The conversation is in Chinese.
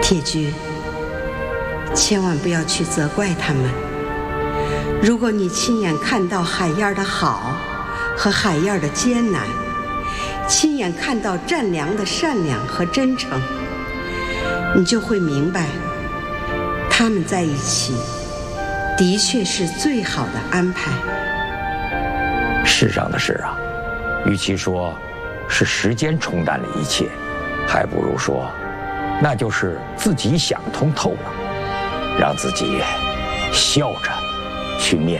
铁军，千万不要去责怪他们。如果你亲眼看到海燕的好和海燕的艰难，亲眼看到战良的善良和真诚，你就会明白，他们在一起的确是最好的安排。 世上的事啊，与其说是时间冲淡了一切，还不如说那就是自己想通透了，让自己笑着去面